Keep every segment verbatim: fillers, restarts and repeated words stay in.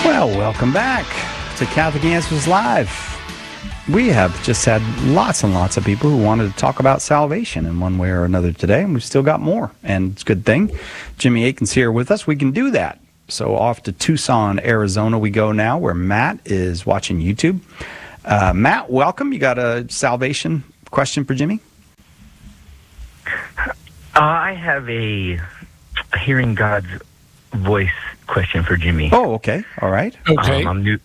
Well, welcome back to Catholic Answers Live. We have just had lots and lots of people who wanted to talk about salvation in one way or another today, and we've still got more, and it's a good thing. Jimmy Akin's here with us. We can do that. So off to Tucson, Arizona we go now, where Matt is watching YouTube. Uh, Matt, welcome. You got a salvation question for Jimmy? Uh, I have a hearing God's voice question for Jimmy. Oh, okay. All right. Okay. Um, I'm new.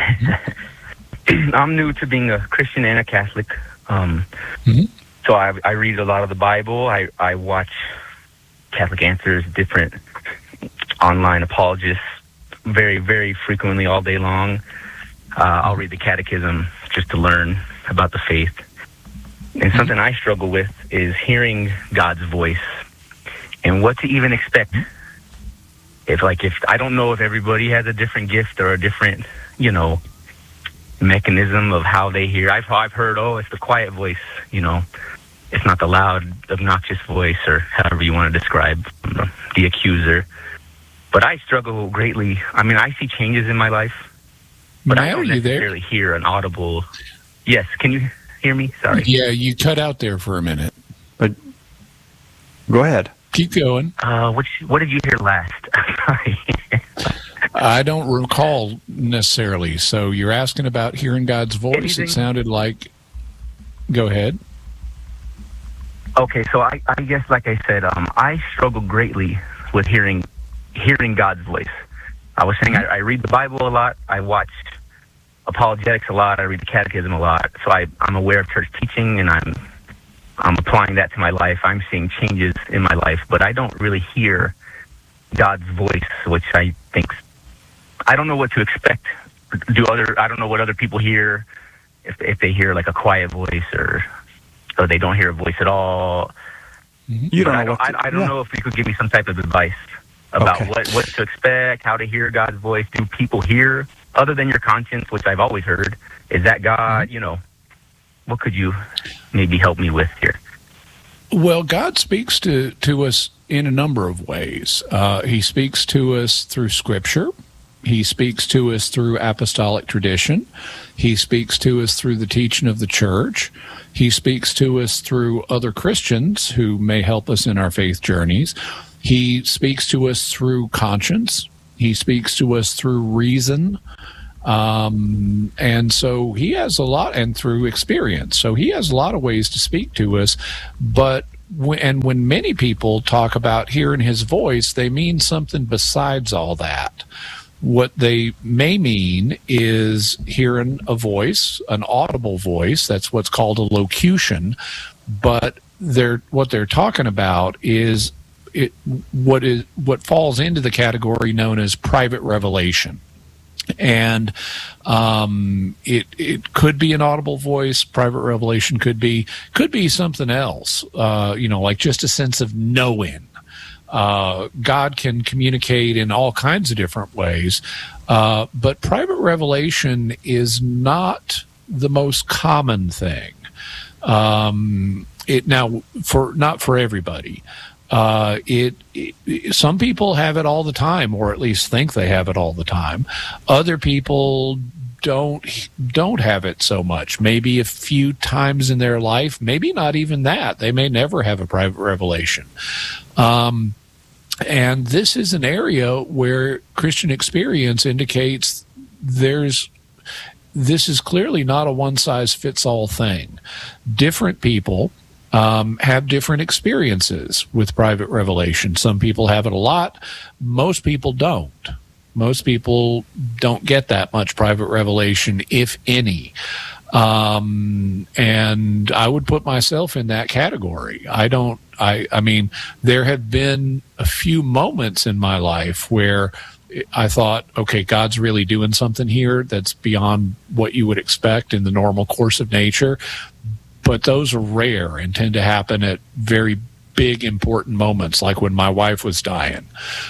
I'm new to being a Christian and a Catholic. Um, mm-hmm. So I, I read a lot of the Bible. I, I watch Catholic Answers, different online apologists, very, very frequently all day long. Uh, I'll read the Catechism just to learn about the faith. And something I struggle with is hearing God's voice and what to even expect. If like if I don't know if everybody has a different gift or a different, you know, mechanism of how they hear. I've I've heard, oh, it's the quiet voice, you know, it's not the loud, obnoxious voice, or however you want to describe the accuser. But I struggle greatly. I mean, I see changes in my life, but Matt, I don't are you there? necessarily hear an audible. Yes, can you hear me? Sorry. Yeah, you cut out there for a minute. But go ahead. Keep going. Uh, what what did you hear last? Sorry. I don't recall necessarily. So you're asking about hearing God's voice. Anything? It sounded like. Go ahead. Okay, so I, I guess, like I said, um, I struggle greatly with hearing hearing God's voice. I was saying I, I read the Bible a lot. I watch apologetics a lot. I read the Catechism a lot. So I, I'm aware of church teaching, and I'm I'm applying that to my life. I'm seeing changes in my life, but I don't really hear God's voice, which I think, I don't know what to expect. Do other, I don't know what other people hear, if if they hear like a quiet voice or or they don't hear a voice at all. Mm-hmm. You don't But know I what don't, to, I, I don't yeah. know if you could give me some type of advice about Okay. what, what to expect, how to hear God's voice. Do people hear other than your conscience, which I've always heard? Is that God? Mm-hmm. You know, what could you maybe help me with here? Well, God speaks to, to us in a number of ways. Uh, he speaks to us through Scripture. He speaks to us through apostolic tradition. He speaks to us through the teaching of the church. He speaks to us through other Christians who may help us in our faith journeys. He speaks to us through conscience. He speaks to us through reason. Um, and so he has a lot, and through experience. So he has a lot of ways to speak to us. But when, and when many people talk about hearing his voice, they mean something besides all that. What they may mean is hearing a voice, an audible voice. That's what's called a locution. But they're what they're talking about is it what is what falls into the category known as private revelation. And um, it it could be an audible voice. Private revelation could be could be something else. Uh, you know, like just a sense of knowing. Uh, God can communicate in all kinds of different ways, uh, but private revelation is not the most common thing. Um, it now for not for everybody. Uh, it, it some people have it all the time, or at least think they have it all the time. Other people don't don't have it so much. Maybe a few times in their life, maybe not even that. They may never have a private revelation. Um, and this is an area where Christian experience indicates there's this is clearly not a one-size-fits-all thing. Different people Um, have different experiences with private revelation. Some people have it a lot. Most people don't. Most people don't get that much private revelation, if any. Um, and I would put myself in that category. I don't, I, I mean, there have been a few moments in my life where I thought, okay, God's really doing something here that's beyond what you would expect in the normal course of nature. But those are rare and tend to happen at very big, important moments, like when my wife was dying.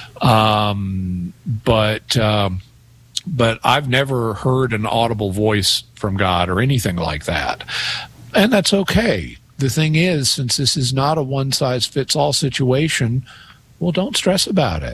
Um, but um, but I've never heard an audible voice from God or anything like that. And that's okay. The thing is, since this is not a one-size-fits-all situation, well, don't stress about it.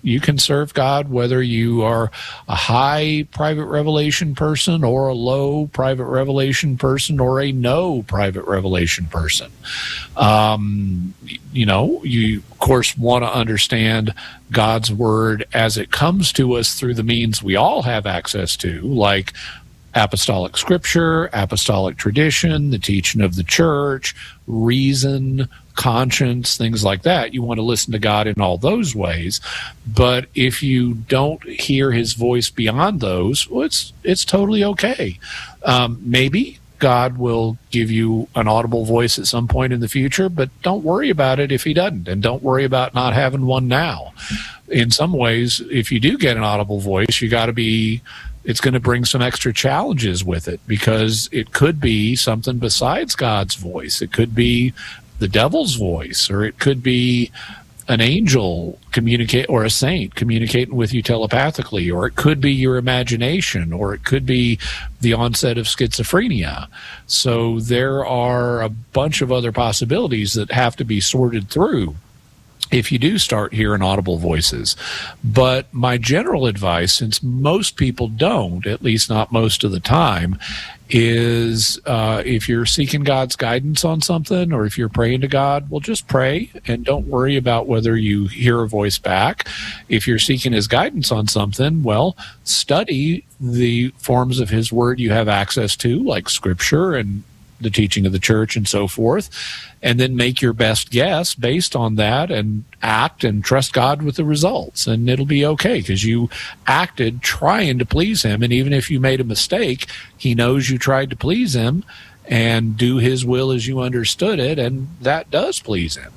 You can serve God whether you are a high private revelation person or a low private revelation person or a no private revelation person. Um, you know, you, of course, want to understand God's word as it comes to us through the means we all have access to, like apostolic scripture, apostolic tradition, the teaching of the church, reason, conscience, things like that. You want to listen to God in all those ways. But if you don't hear his voice beyond those, well, it's it's totally okay. Um, maybe God will give you an audible voice at some point in the future, but don't worry about it if he doesn't, and don't worry about not having one now. In some ways, if you do get an audible voice, you got to be it's going to bring some extra challenges with it, because it could be something besides God's voice. It could be the devil's voice, or it could be an angel communicate, or a saint communicating with you telepathically, or it could be your imagination, or it could be the onset of schizophrenia. So there are a bunch of other possibilities that have to be sorted through if you do start hearing audible voices. But my general advice, since most people don't, at least not most of the time, is uh, if you're seeking God's guidance on something, or if you're praying to God, well, just pray and don't worry about whether you hear a voice back. If you're seeking his guidance on something, well, study the forms of his word you have access to, like scripture and the teaching of the church and so forth, and then make your best guess based on that and act and trust God with the results, and it'll be okay, because you acted trying to please him. And even if you made a mistake, he knows you tried to please him and do his will as you understood it, and that does please him.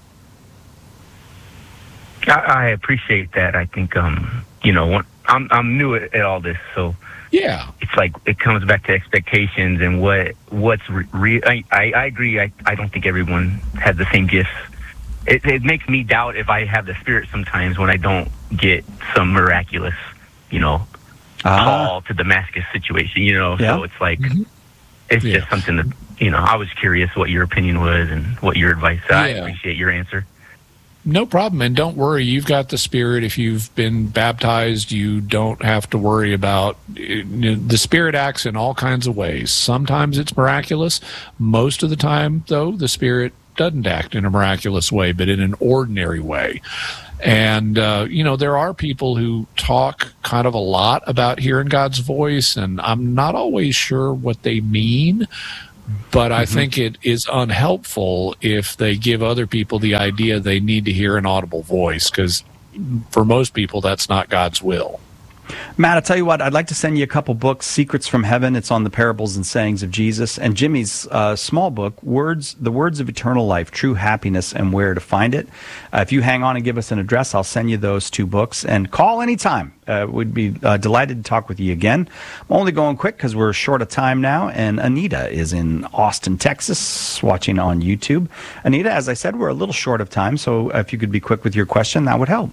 I, I appreciate that. I think, um, you know, I'm I'm new at, at all this, so yeah, it's like it comes back to expectations and what what's real. Re- I, I I agree. I I don't think everyone has the same gifts. It, it makes me doubt if I have the Spirit sometimes when I don't get some miraculous, you know, uh-huh. call to Damascus situation. You know, yeah. So it's like mm-hmm. it's yeah. just something that, you know. I was curious what your opinion was and what your advice. So yeah. I appreciate your answer. No problem. And don't worry, you've got the Spirit. If you've been baptized, you don't have to worry about it. The Spirit acts in all kinds of ways. Sometimes it's miraculous. Most of the time, though, the Spirit doesn't act in a miraculous way, but in an ordinary way. And, uh, you know, there are people who talk kind of a lot about hearing God's voice, and I'm not always sure what they mean. But I mm-hmm. think it is unhelpful if they give other people the idea they need to hear an audible voice, because for most people, that's not God's will. Matt, I'll tell you what, I'd like to send you a couple books, Secrets from Heaven. It's on the parables and sayings of Jesus. And Jimmy's uh, small book, Words, The Words of Eternal Life, True Happiness and Where to Find It. Uh, if you hang on and give us an address, I'll send you those two books. And call anytime. Uh, we'd be uh, delighted to talk with you again. I'm only going quick because we're short of time now. And Anita is in Austin, Texas, watching on YouTube. Anita, as I said, we're a little short of time. So if you could be quick with your question, that would help.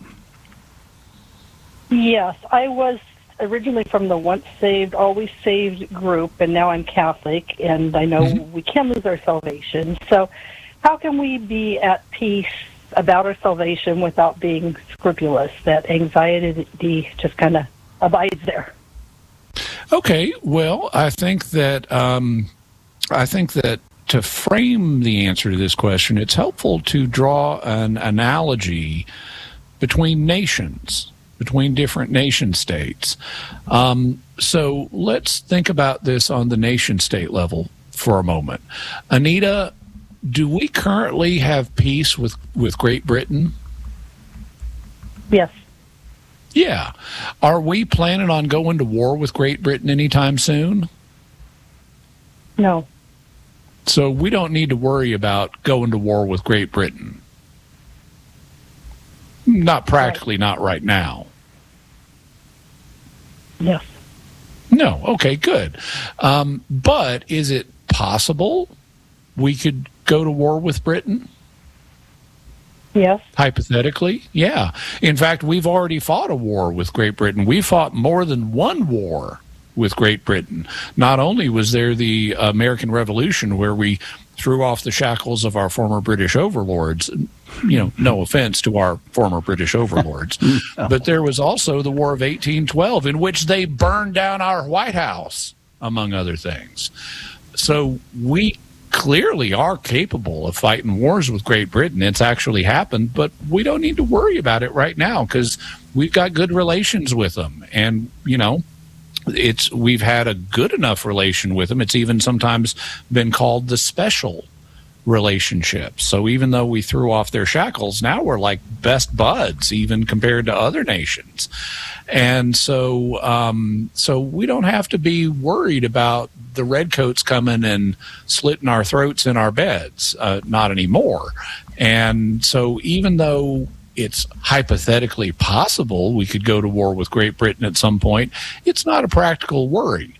Yes, I was originally from the Once Saved, Always Saved group, and now I'm Catholic, and I know mm-hmm. we can lose our salvation. So how can we be at peace about our salvation without being scrupulous? That anxiety just kind of abides there. Okay, well, I think that um, I think that to frame the answer to this question, it's helpful to draw an analogy between nations. between different nation states. Um, so let's think about this on the nation state level for a moment. Anita, do we currently have peace with, with Great Britain? Yes. Yeah. Are we planning on going to war with Great Britain anytime soon? No. So we don't need to worry about going to war with Great Britain. Not practically, right. Not right now. Yes. No. Okay, good. Um, but is it possible we could go to war with Britain? Yes. Hypothetically, yeah. In fact, we've already fought a war with Great Britain. We fought more than one war with Great Britain. Not only was there the American Revolution, where we threw off the shackles of our former British overlords. You know, no offense to our former British overlords, no. But there was also the War of eighteen twelve, in which they burned down our White House, among other things. So we clearly are capable of fighting wars with Great Britain. It's actually happened, but we don't need to worry about it right now because we've got good relations with them. And, you know, it's we've had a good enough relation with them. It's even sometimes been called the special relationship. So even though we threw off their shackles, now we're like best buds, even compared to other nations. And so, um, so we don't have to be worried about the redcoats coming and slitting our throats in our beds. Uh, not anymore. And so even though it's hypothetically possible we could go to war with Great Britain at some point, it's not a practical worry.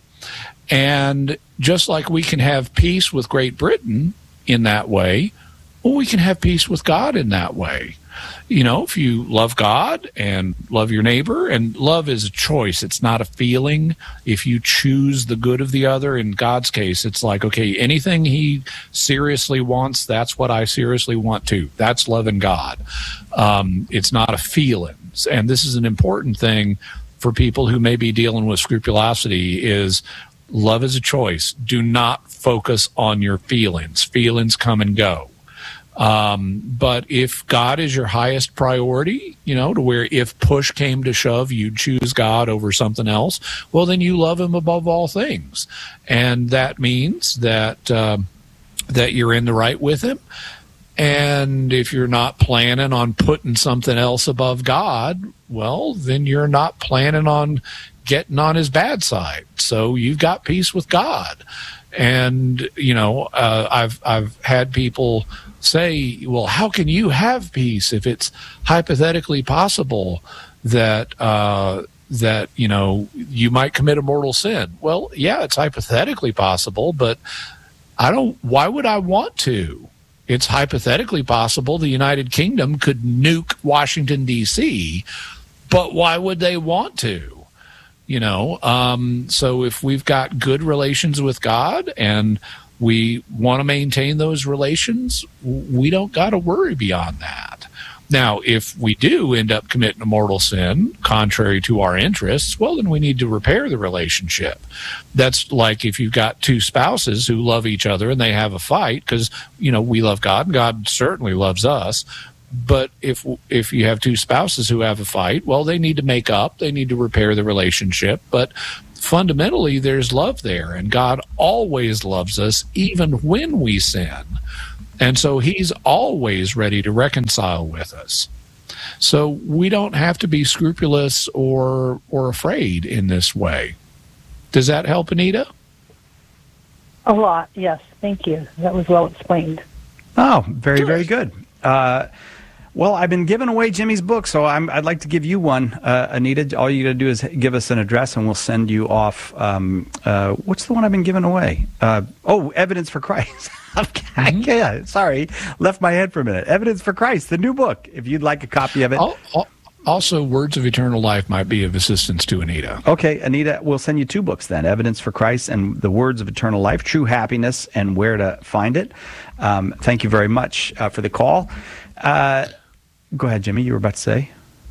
And just like we can have peace with Great Britain in that way, well, we can have peace with God in that way. You know, if you love God and love your neighbor, and love is a choice, it's not a feeling. If you choose the good of the other, in God's case, it's like, okay, anything he seriously wants, that's what I seriously want too. That's loving God. Um, it's not a feeling. And this is an important thing for people who may be dealing with scrupulosity is love is a choice. Do not focus on your feelings. Feelings come and go. Um, but if God is your highest priority, you know, to where if push came to shove, you'd choose God over something else, well, then you love him above all things. And that means that, um, that you're in the right with him. And if you're not planning on putting something else above God, well, then you're not planning on getting on his bad side. So you've got peace with God. And, you know, uh, I've, I've had people say, well, how can you have peace if it's hypothetically possible that, uh, that, you know, you might commit a mortal sin? Well, yeah, it's hypothetically possible, but I don't, why would I want to? It's hypothetically possible the United Kingdom could nuke Washington, D C, but why would they want to? You know, um, so if we've got good relations with God and we want to maintain those relations, we don't got to worry beyond that. Now, if we do end up committing a mortal sin contrary to our interests, well, then we need to repair the relationship. That's like if you've got two spouses who love each other and they have a fight because, you know, we love God and God certainly loves us. But if if you have two spouses who have a fight, well, they need to make up. They need to repair the relationship. But fundamentally, there's love there. And God always loves us, even when we sin. And so he's always ready to reconcile with us. So we don't have to be scrupulous or or afraid in this way. Does that help, Anita? A lot, yes. Thank you. That was well explained. Oh, very, very good. Uh, well, I've been giving away Jimmy's book, so I'm, I'd like to give you one, uh, Anita. All you got to do is give us an address, and we'll send you off. Um, uh, what's the one I've been giving away? Uh, oh, Evidence for Christ. Okay, mm-hmm. Yeah, sorry, left my head for a minute. Evidence for Christ, the new book. If you'd like a copy of it. I'll, I'll, also, Words of Eternal Life might be of assistance to Anita. Okay, Anita, we'll send you two books then, Evidence for Christ and The Words of Eternal Life, True Happiness and Where to Find It. Um, thank you very much uh, for the call. Uh, go ahead, Jimmy, you were about to say?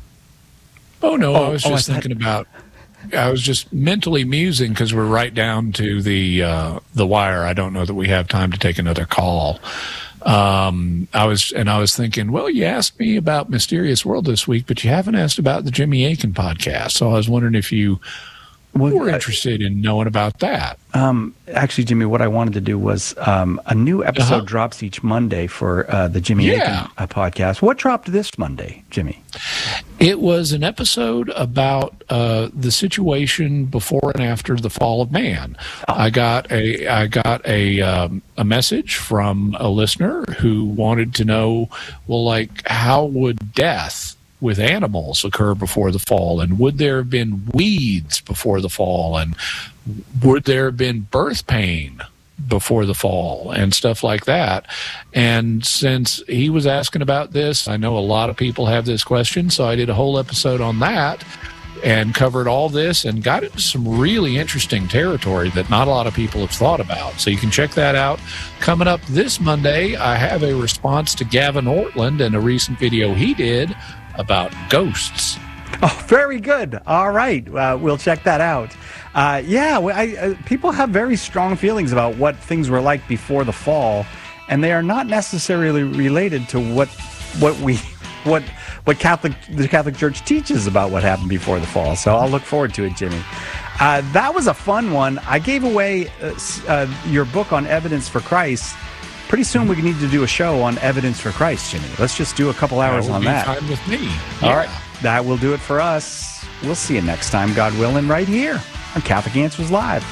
Oh, no, oh, I was oh, just I thinking about, I was just mentally musing because we're right down to the uh, the wire. I don't know that we have time to take another call. Um, I was, and I was thinking, well, you asked me about Mysterious World this week, but you haven't asked about the Jimmy Akin podcast. So I was wondering if you well, were interested in knowing about that. Um, actually, Jimmy, what I wanted to do was um, a new episode uh-huh. drops each Monday for uh, the Jimmy yeah. Akin uh, podcast. What dropped this Monday, Jimmy? It was an episode about uh, the situation before and after the fall of man. Oh. I got a I got a um, a message from a listener who wanted to know, well, like, how would death with animals occur before the fall, and would there have been weeds before the fall, and would there have been birth pain before the fall, and stuff like that. And since he was asking about this, I know a lot of people have this question, so I did a whole episode on that. and covered all this and got into some really interesting territory that not a lot of people have thought about. So you can check that out. Coming up this Monday, I have a response to Gavin Ortland and a recent video he did about ghosts. Oh, very good. All right. Uh, we'll check that out. Uh, yeah, I, uh, people have very strong feelings about what things were like before the fall, and they are not necessarily related to what what we what what Catholic the Catholic Church teaches about what happened before the fall. So I'll look forward to it, Jimmy. Uh, that was a fun one. I gave away uh, uh, your book on Evidence for Christ. Pretty soon we need to do a show on Evidence for Christ, Jimmy. Let's just do a couple hours that on that. Time with me. All yeah. right, that will do it for us. We'll see you next time, God willing, right here on Catholic Answers Live.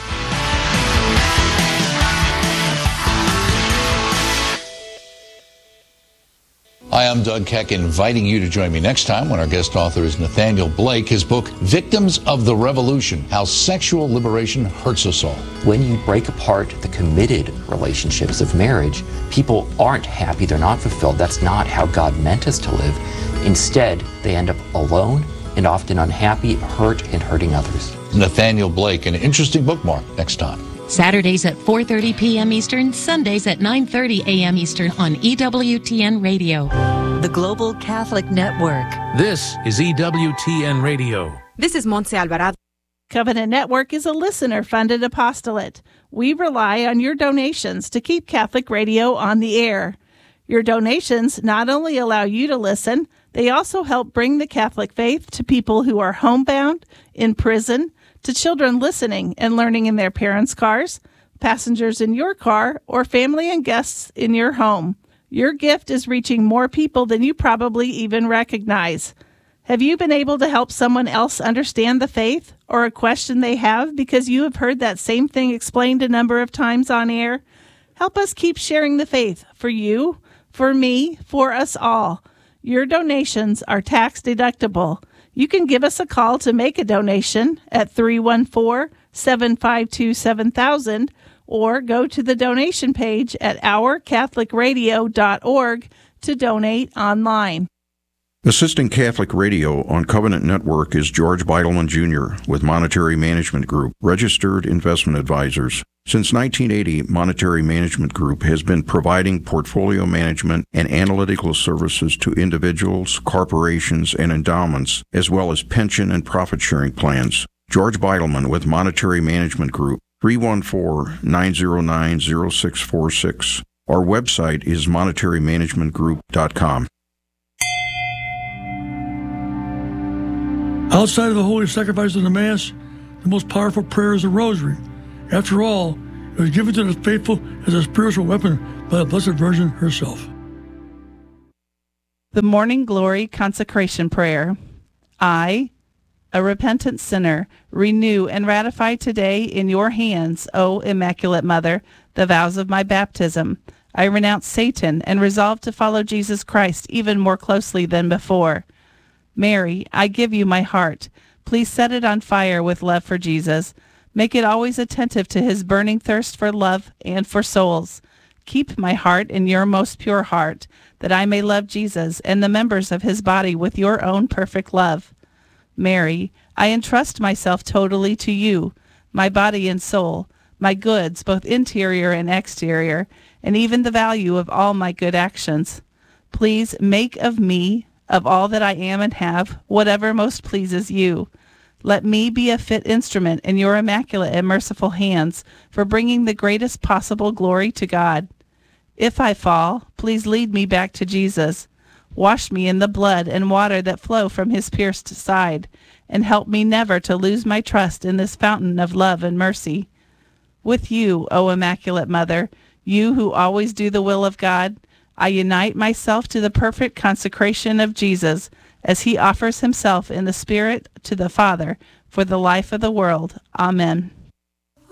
Hi, I'm Doug Keck, inviting you to join me next time when our guest author is Nathaniel Blake. His book, Victims of the Revolution, How Sexual Liberation Hurts Us All. When you break apart the committed relationships of marriage, people aren't happy, they're not fulfilled. That's not how God meant us to live. Instead, they end up alone and often unhappy, hurt, and hurting others. Nathaniel Blake, an interesting bookmark next time. Saturdays at four thirty p.m. Eastern, Sundays at nine thirty a.m. Eastern on E W T N Radio. The Global Catholic Network. This is E W T N Radio. This is Montse Alvarado. Covenant Network is a listener-funded apostolate. We rely on your donations to keep Catholic radio on the air. Your donations not only allow you to listen, they also help bring the Catholic faith to people who are homebound, in prison, to children listening and learning in their parents' cars, passengers in your car, or family and guests in your home. Your gift is reaching more people than you probably even recognize. Have you been able to help someone else understand the faith or a question they have because you have heard that same thing explained a number of times on air? Help us keep sharing the faith for you, for me, for us all. Your donations are tax deductible. You can give us a call to make a donation at three one four, seven five two, seven thousand or go to the donation page at our catholic radio dot org to donate online. Assisting Catholic Radio on Covenant Network is George Beidelman Junior with Monetary Management Group, registered investment advisors. Since nineteen eighty, Monetary Management Group has been providing portfolio management and analytical services to individuals, corporations, and endowments, as well as pension and profit-sharing plans. George Beidelman with Monetary Management Group, three one four, nine zero nine, zero six four six. Our website is monetary management group dot com. Outside of the holy sacrifice of the Mass, the most powerful prayer is the Rosary. After all, it was given to the faithful as a spiritual weapon by the Blessed Virgin herself. The Morning Glory Consecration Prayer. I, a repentant sinner, renew and ratify today in your hands, O Immaculate Mother, the vows of my baptism. I renounce Satan and resolve to follow Jesus Christ even more closely than before. Mary, I give you my heart. Please set it on fire with love for Jesus. Make it always attentive to his burning thirst for love and for souls. Keep my heart in your most pure heart, that I may love Jesus and the members of his body with your own perfect love. Mary, I entrust myself totally to you, my body and soul, my goods, both interior and exterior, and even the value of all my good actions. Please make of me, of all that I am and have, whatever most pleases you. Let me be a fit instrument in your immaculate and merciful hands for bringing the greatest possible glory to God. If I fall, please lead me back to Jesus. Wash me in the blood and water that flow from his pierced side, and help me never to lose my trust in this fountain of love and mercy. With you, O Immaculate Mother, you who always do the will of God, I unite myself to the perfect consecration of Jesus as he offers himself in the Spirit to the Father for the life of the world. Amen.